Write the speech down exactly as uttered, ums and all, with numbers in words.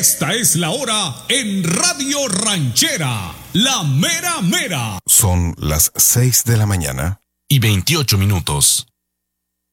Esta es la hora en Radio Ranchera, la mera mera. Son las seis de la mañana y veintiocho minutos.